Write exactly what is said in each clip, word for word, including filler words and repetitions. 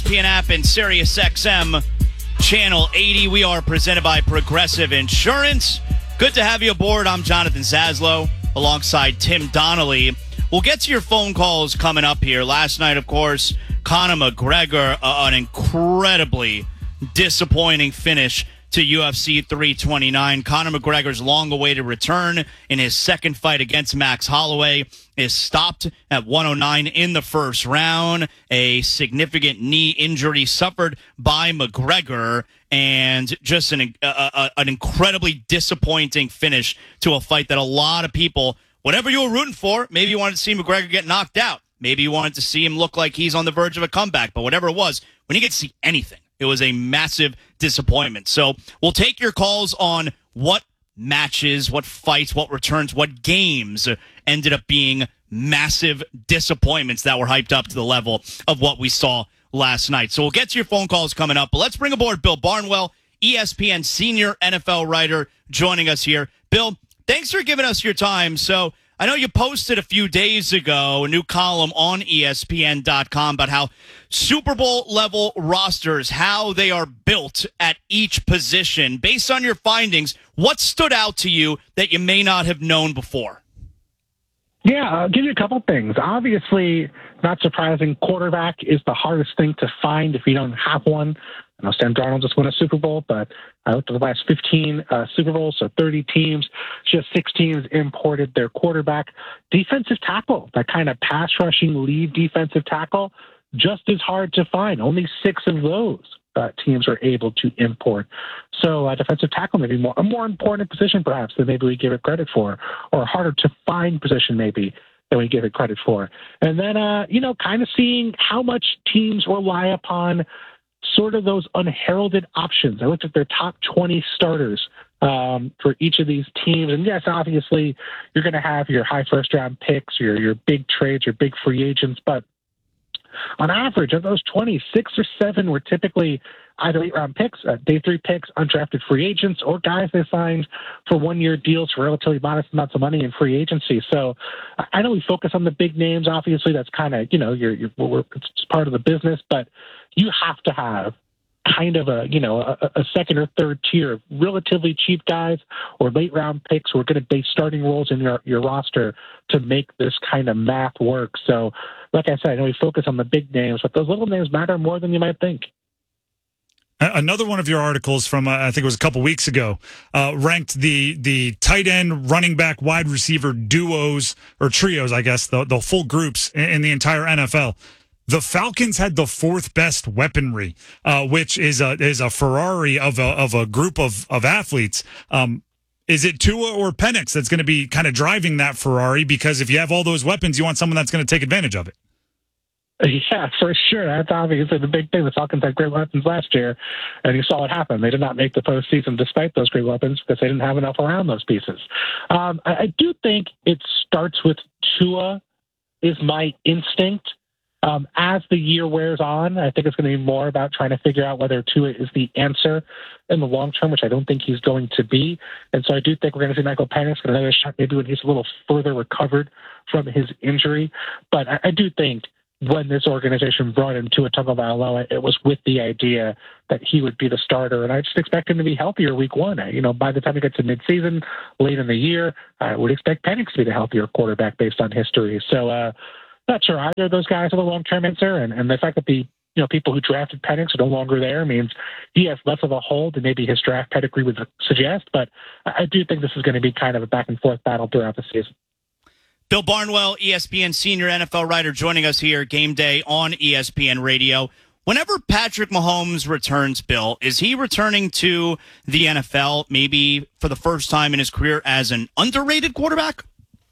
P N app and SiriusXM Channel eighty. We are presented by Progressive Insurance. Good to have you aboard. I'm Jonathan Zaslow alongside Tim Donnelly. We'll get to your phone calls coming up here. Last night, of course, Conor McGregor, uh, an incredibly disappointing finish to U F C three twenty-nine. Conor McGregor's long-awaited return in his second fight against Max Holloway is stopped at one oh nine in the first round. A significant knee injury suffered by McGregor, and just an, uh, uh, an incredibly disappointing finish to a fight that a lot of people, whatever you were rooting for, maybe you wanted to see McGregor get knocked out. Maybe you wanted to see him look like he's on the verge of a comeback. But whatever it was, when you get to see anything, it was a massive disappointment. So we'll take your calls on what matches, what fights, what returns, what games ended up being massive disappointments that were hyped up to the level of what we saw last night. So we'll get to your phone calls coming up. But let's bring aboard Bill Barnwell, E S P N senior N F L writer, joining us here. Bill, thanks for giving us your time. So I know you posted a few days ago a new column on E S P N dot com about how Super Bowl level rosters, how they are built at each position. Based on your findings, what stood out to you that you may not have known before? Yeah, I'll give you a couple things. Obviously, not surprising, quarterback is the hardest thing to find if you don't have one. I know Sam Darnold just won a Super Bowl, but I looked at the last fifteen uh, Super Bowls, so thirty teams, just six teams imported their quarterback. Defensive tackle, that kind of pass rushing lead defensive tackle, just as hard to find. Only six of those uh, teams are able to import. So uh, defensive tackle may be more, a more important position perhaps than maybe we give it credit for, or a harder to find position maybe than we give it credit for. And then, uh, you know, kind of seeing how much teams rely upon sort of those unheralded options. I looked at their top twenty starters um, for each of these teams. And yes, obviously, you're going to have your high first round picks, your, your big trades, your big free agents. But on average, of those twenty, six or seven were typically either eight round picks, uh, day three picks, undrafted free agents, or guys they signed for one year deals for relatively modest amounts of money in free agency. So I know we focus on the big names. Obviously, that's kind of, you know, you're, you're, we're, it's part of the business, but you have to have kind of a, you know, a, a second or third tier of relatively cheap guys or late round picks who are going to be starting roles in your, your roster to make this kind of math work. So like I said, I know we focus on the big names, but those little names matter more than you might think. Another one of your articles from, uh, I think it was a couple weeks ago, uh, ranked the the tight end, running back, wide receiver duos, or trios, I guess, the, the full groups in, in the entire N F L. The Falcons had the fourth best weaponry, uh, which is a is a Ferrari of a of a group of of athletes. Um, is it Tua or Penix that's going to be kind of driving that Ferrari? Because if you have all those weapons, you want someone that's going to take advantage of it. Yeah, for sure. That's obviously the big thing. The Falcons had great weapons last year, and you saw it happen. They did not make the postseason despite those great weapons because they didn't have enough around those pieces. Um, I, I do think it starts with Tua is my instinct. Um, as the year wears on, I think it's going to be more about trying to figure out whether Tua is the answer in the long term, which I don't think he's going to be. And so I do think we're going to see Michael Penix get another shot maybe when he's a little further recovered from his injury. But I, I do think when this organization brought in Tua Tagovailoa, it was with the idea that he would be the starter, and I just expect him to be healthier week one. You know, by the time he gets to midseason, late in the year, I would expect Penix to be the healthier quarterback based on history. So, uh, not sure either of those guys are the long-term answer, and, and the fact that the you know people who drafted Penix are no longer there means he has less of a hold than maybe his draft pedigree would suggest. But I do think this is going to be kind of a back-and-forth battle throughout the season. Bill Barnwell, E S P N senior N F L writer, joining us here game day on E S P N Radio. Whenever Patrick Mahomes returns, Bill, is he returning to the N F L maybe for the first time in his career as an underrated quarterback?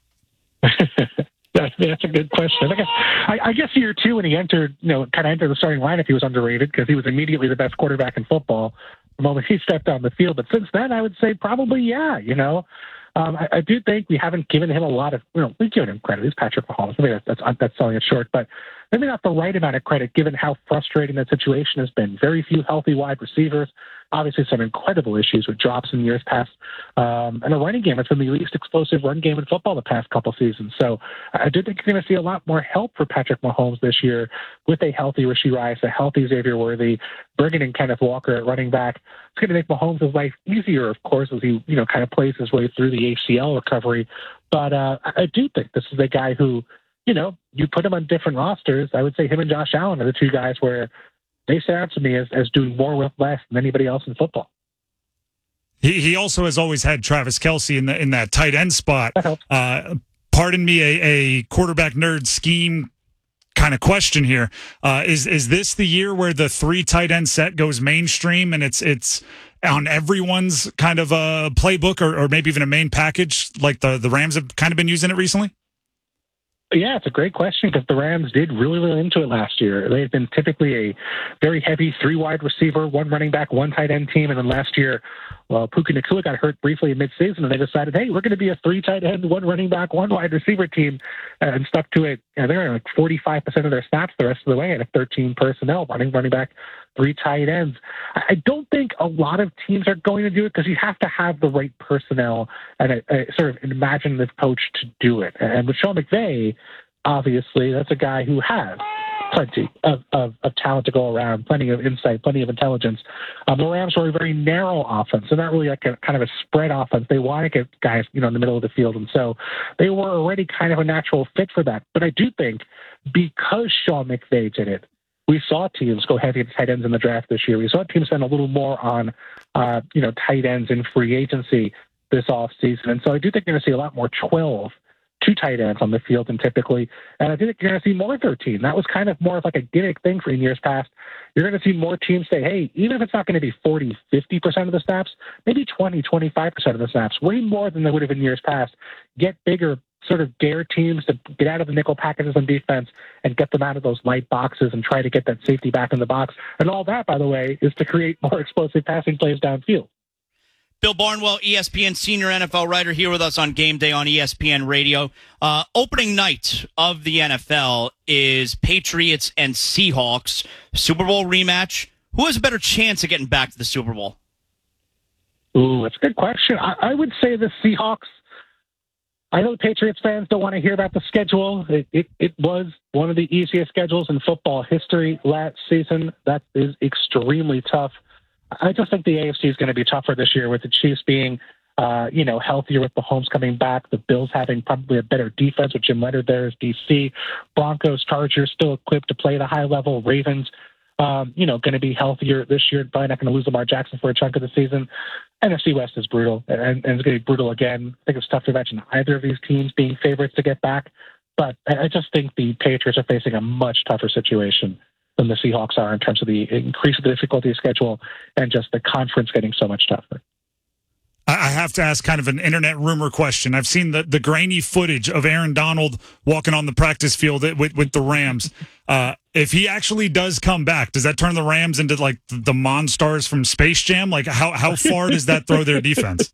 That's, that's a good question. I guess, I, I guess year two when he entered, you know, kind of entered the starting lineup, he was underrated because he was immediately the best quarterback in football the moment he stepped on the field. But since then, I would say probably, yeah, you know. Um, I, I do think we haven't given him a lot of, you know, we've given him credit. He's Patrick Mahomes. I mean, that's, that's, that's selling it short, but maybe not the right amount of credit given how frustrating that situation has been. Very few healthy wide receivers, obviously some incredible issues with drops in years past, um, and a running game that's been the least explosive run game in football the past couple seasons. So I do think you're going to see a lot more help for Patrick Mahomes this year with a healthy Rashee Rice, a healthy Xavier Worthy, bringing in Kenneth Walker at running back. It's going to make Mahomes' life easier, of course, as he, you know, kind of plays his way through the A C L recovery. But uh, I do think this is a guy who, you know, you put him on different rosters. I would say him and Josh Allen are the two guys where they stand out to me as, as doing more with less than anybody else in football. He he also has always had Travis Kelce in the in that tight end spot. Uh, pardon me, a, a quarterback nerd scheme kind of question here. Uh, is is this the year where the three tight end set goes mainstream and it's it's on everyone's kind of a playbook or, or maybe even a main package like the, the Rams have kind of been using it recently? Yeah, it's a great question because the Rams did really, really into it last year. They had been typically a very heavy three wide receiver, one running back, one tight end team. And then last year, well, Puka Nacua got hurt briefly in midseason, and they decided, hey, we're going to be a three tight end, one running back, one wide receiver team, and stuck to it. You know, they're like forty-five percent of their snaps the rest of the way at a thirteen personnel, running, running back, three tight ends. I don't think a lot of teams are going to do it because you have to have the right personnel and a, a sort of imaginative coach to do it. And with Sean McVay, obviously, that's a guy who has plenty of, of, of talent to go around, plenty of insight, plenty of intelligence. Um, the Rams were a very narrow offense. They're not really like a kind of a spread offense. They want to get guys, you know, in the middle of the field. And so they were already kind of a natural fit for that. But I do think because Sean McVay did it, we saw teams go heavy at tight ends in the draft this year. We saw teams spend a little more on, uh, you know, tight ends in free agency this offseason. And so I do think you're going to see a lot more twelve, two tight ends on the field than typically. And I do think you're going to see more thirteen. That was kind of more of like a gimmick thing for in years past. You're going to see more teams say, hey, even if it's not going to be forty, fifty percent of the snaps, maybe twenty, twenty-five percent of the snaps, way more than they would have in years past. Get bigger, sort of dare teams to get out of the nickel packages on defense and get them out of those light boxes and try to get that safety back in the box. And all that, by the way, is to create more explosive passing plays downfield. Bill Barnwell, E S P N senior N F L writer, here with us on Game Day on E S P N Radio. Uh, opening night of the N F L is Patriots and Seahawks. Super Bowl rematch. Who has a better chance of getting back to the Super Bowl? Ooh, that's a good question. I, I would say the Seahawks. I know the Patriots fans don't want to hear about the schedule. It, it, it was one of the easiest schedules in football history last season. That is extremely tough. I just think the A F C is going to be tougher this year with the Chiefs being, uh, you know, healthier with Mahomes coming back. The Bills having probably a better defense with Jim Leonard there as D C. Broncos, Chargers still equipped to play at a high level. Ravens, um, you know, going to be healthier this year. Probably not going to lose Lamar Jackson for a chunk of the season. N F C West is brutal, and, and it's going to be brutal again. I think it's tough to imagine either of these teams being favorites to get back. But I just think the Patriots are facing a much tougher situation than the Seahawks are in terms of the increase of the difficulty of schedule and just the conference getting so much tougher. I have to ask kind of an internet rumor question. I've seen the, the grainy footage of Aaron Donald walking on the practice field with, with the Rams. Uh, if he actually does come back, does that turn the Rams into like the Monstars from Space Jam? Like how, how far does that throw their defense?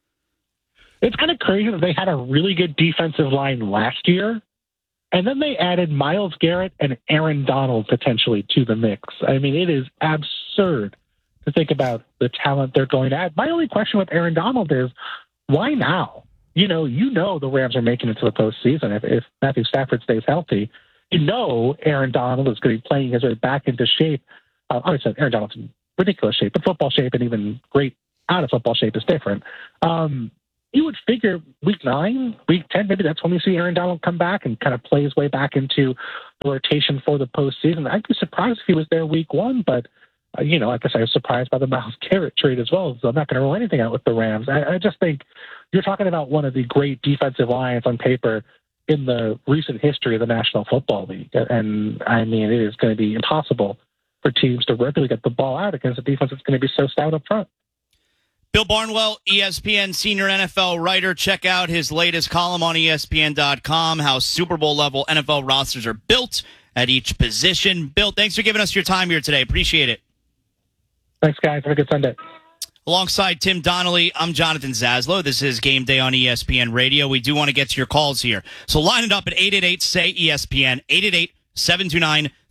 It's kind of crazy that they had a really good defensive line last year, and then they added Myles Garrett and Aaron Donald potentially to the mix. I mean, it is absurd to think about the talent they're going to add. My only question with Aaron Donald is, why now? You know, you know the Rams are making it to the postseason if, if Matthew Stafford stays healthy. You know Aaron Donald is going to be playing his way back into shape. Uh, obviously, Aaron Donald's in ridiculous shape, but football shape and even great out of football shape is different. Um, you would figure week nine, week ten, maybe that's when we see Aaron Donald come back and kind of play his way back into the rotation for the postseason. I'd be surprised if he was there week one, but Uh, you know, I guess I was surprised by the Myles Garrett trade as well, so I'm not going to rule anything out with the Rams. I, I just think you're talking about one of the great defensive lines on paper in the recent history of the National Football League. And, I mean, it is going to be impossible for teams to regularly get the ball out against a defense that's going to be so stout up front. Bill Barnwell, E S P N senior N F L writer. Check out his latest column on E S P N dot com, how Super Bowl level N F L rosters are built at each position. Bill, thanks for giving us your time here today. Appreciate it. Thanks, guys. Have a good Sunday. Alongside Tim Donnelly, I'm Jonathan Zaslow. This is Game Day on E S P N Radio. We do want to get to your calls here. So line it up at eight eight eight, S A Y, E S P N, eight eight eight, seven two nine,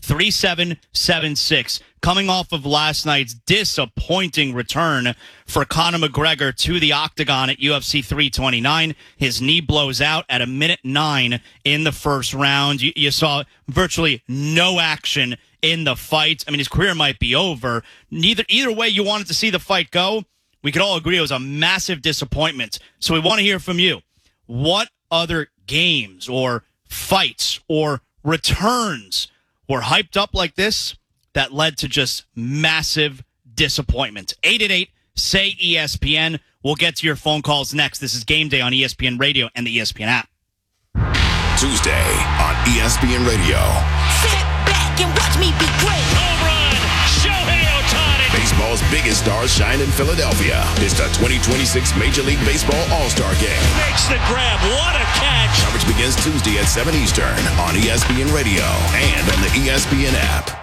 three seven seven six. Coming off of last night's disappointing return for Conor McGregor to the octagon at U F C three twenty-nine. His knee blows out at a minute nine in the first round. You, you saw virtually no action in the fight. I mean, his career might be over. Neither either way you wanted to see the fight go, we could all agree it was a massive disappointment. So we want to hear from you. What other games or fights or returns were hyped up like this that led to just massive disappointment? eight eight eight, S A Y, E S P N. We'll get to your phone calls next. This is Game Day on E S P N Radio and the E S P N app. Tuesday on E S P N Radio. Sit back and watch me be great. Home run, Shohei Ohtani. Baseball's biggest stars shine in Philadelphia. It's the twenty twenty-six Major League Baseball All-Star Game. Makes the grab. What a catch. Coverage begins Tuesday at seven Eastern on E S P N Radio and on the E S P N app.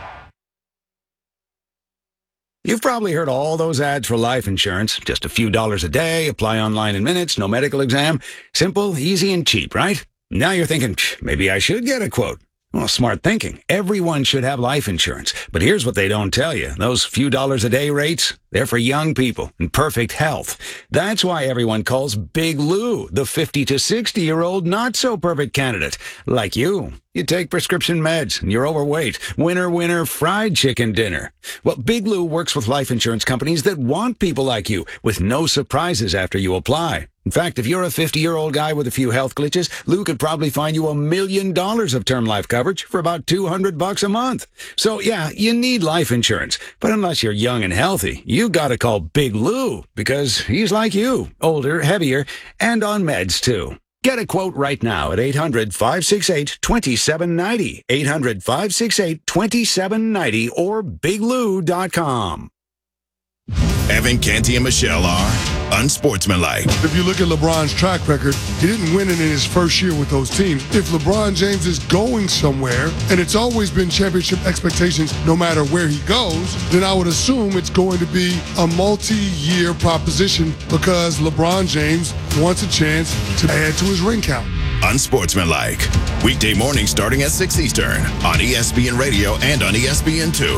You've probably heard all those ads for life insurance. Just a few dollars a day, apply online in minutes, no medical exam. Simple, easy, and cheap, right? Now you're thinking, maybe I should get a quote. Well, smart thinking. Everyone should have life insurance. But here's what they don't tell you. Those few dollars a day rates, they're for young people in perfect health. That's why everyone calls Big Lou the fifty to sixty-year-old not-so-perfect candidate. Like you. You take prescription meds and you're overweight. Winner, winner, fried chicken dinner. Well, Big Lou works with life insurance companies that want people like you with no surprises after you apply. In fact, if you're a fifty-year-old guy with a few health glitches, Lou could probably find you a million dollars of term life coverage for about two hundred bucks a month. So, yeah, you need life insurance. But unless you're young and healthy, you gotta call Big Lou because he's like you, older, heavier, and on meds, too. Get a quote right now at eight hundred, five six eight, two seven nine zero, eight hundred, five six eight, two seven nine zero, or big lou dot com. Evan, Canty, and Michelle are unsportsmanlike. If you look at LeBron's track record, he didn't win it in his first year with those teams. If LeBron James is going somewhere, and it's always been championship expectations no matter where he goes, then I would assume it's going to be a multi-year proposition because LeBron James wants a chance to add to his ring count. Unsportsmanlike. Weekday mornings starting at six Eastern on E S P N Radio and on E S P N two.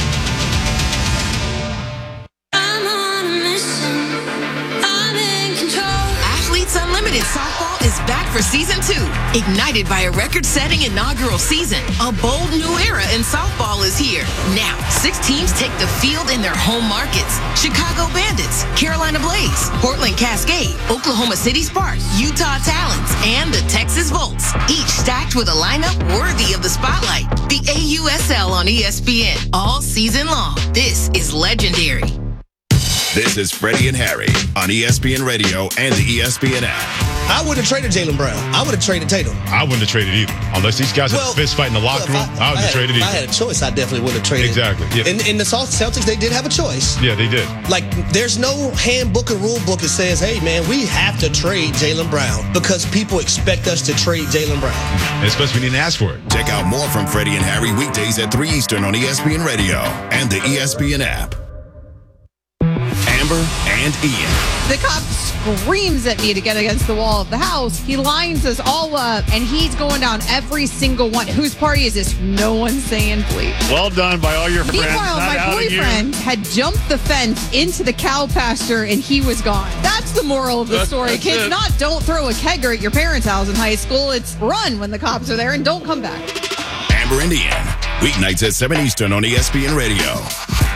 Unlimited Softball is back for season two. Ignited by a record-setting inaugural season, a bold new era in softball is here. Now, six teams take the field in their home markets. Chicago Bandits, Carolina Blaze, Portland Cascade, Oklahoma City Sparks, Utah Talons, and the Texas Volts. Each stacked with a lineup worthy of the spotlight. The A U S L on E S P N all season long. This is legendary. This is Freddie and Harry on E S P N Radio and the E S P N app. I would have traded Jaylen Brown. I would have traded Tatum. I wouldn't have traded either. Unless these guys well, had a fist fight in the locker room, I, I wouldn't have traded either. If I had a choice, I definitely would have traded. Exactly. Yeah. In, in the Celtics, they did have a choice. Yeah, they did. Like, there's no handbook or rule book that says, hey, man, we have to trade Jaylen Brown because people expect us to trade Jaylen Brown. And especially when you didn't ask for it. Check out more from Freddie and Harry weekdays at three Eastern on E S P N Radio and the E S P N app. Amber and Ian. The cop screams at me to get against the wall of the house. He lines us all up, and he's going down every single one. Whose party is this? No one's saying please. Well done by all your friends. Meanwhile, my boyfriend had jumped the fence into the cow pasture, and he was gone. That's the moral of the That's, story. that's Kids, it. not don't throw a kegger at your parents' house in high school. It's run when the cops are there, and don't come back. Amber and Ian. Weeknights at seven Eastern on E S P N Radio